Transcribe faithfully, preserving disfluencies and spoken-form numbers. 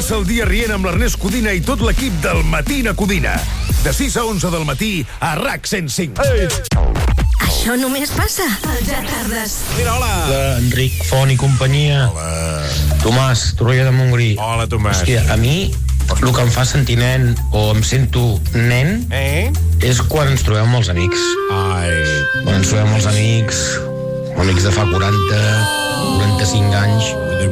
Comença el dia rient amb l'Ernest Codina i tot l'equip del Matina Codina. De sis a onze del matí a R A C cent cinc. Ei! Això només passa al Ja Tardes. Mira, hola. Hola, Enric Font i companyia. Hola. Tomàs, Torroella de Montgrí. Hola, Tomàs. Hòstia, a mi el que em fa sentir nen o em sento nen Eh? és quan ens trobem amb els amics. Ai. Quan ens trobem amb els amics, amics de fa quaranta, quaranta-cinc anys,